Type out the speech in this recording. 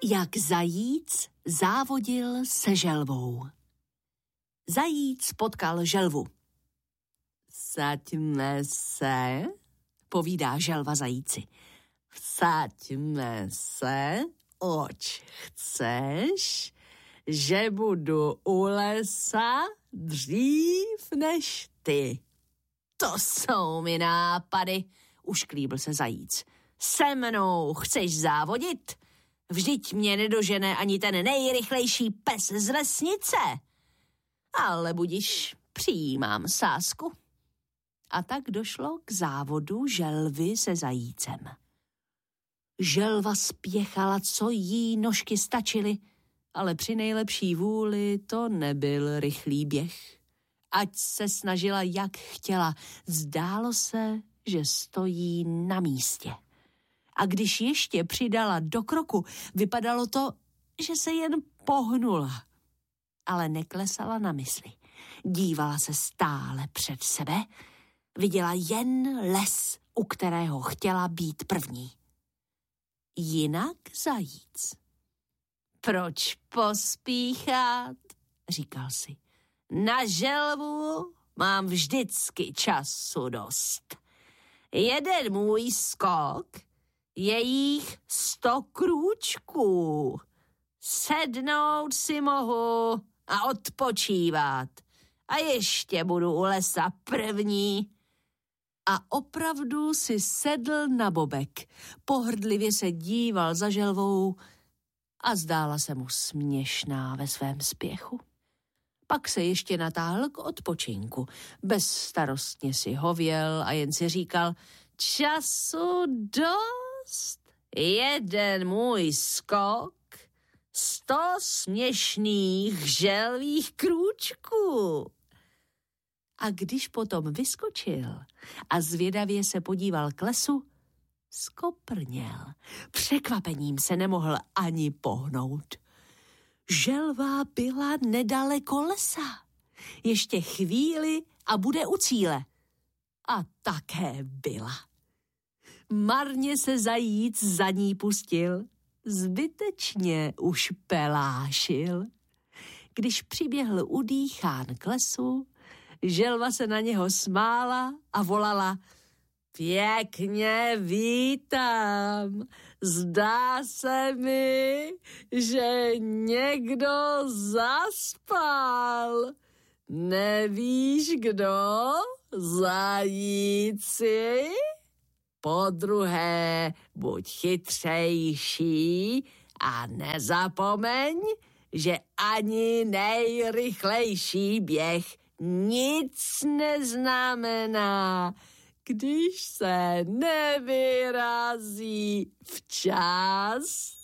Jak zajíc závodil se želvou. Zajíc potkal želvu. Vsaďme se, povídá želva zajíci. Vsaďme se, oč chceš, že budu u lesa dřív než ty. To jsou mi nápady, ušklíbl se zajíc. Se mnou chceš závodit? Vždyť mě nedožene ani ten nejrychlejší pes z vesnice. Ale budiš, přijímám sázku. A tak došlo k závodu želvy se zajícem. Želva spěchala, co jí nožky stačily, ale při nejlepší vůli to nebyl rychlý běh. Ať se snažila, jak chtěla, zdálo se, že stojí na místě. A když ještě přidala do kroku, vypadalo to, že se jen pohnula. Ale neklesala na mysli. Dívala se stále před sebe, viděla jen les, u kterého chtěla být první. Jinak zajíc. Proč pospíchat, říkal si. Na želvu mám vždycky času dost. Jeden můj skok je jich 100 krůčků. Sednout si mohu a odpočívat. A ještě budu u lesa první. A opravdu si sedl na bobek. Pohrdlivě se díval za želvou a zdála se mu směšná ve svém spěchu. Pak se ještě natáhl k odpočinku. Bezstarostně si hověl a jen si říkal, času dost, jeden můj skok, 100 směšných želvých krůčků. A když potom vyskočil a zvědavě se podíval k lesu, skoprněl. Překvapením se nemohl ani pohnout. Želva byla nedaleko lesa. Ještě chvíli a bude u cíle. A také byla. Marně se zajíc za ní pustil. Zbytečně už pelášil. Když přiběhl udýchán k lesu, želva se na něho smála a volala, pěkně vítám, zdá se mi, že někdo zaspal. Nevíš kdo, zajíci? Podruhé buď chytřejší a nezapomeň, že ani nejrychlejší běh nic neznamená, když se nevyrazí včas.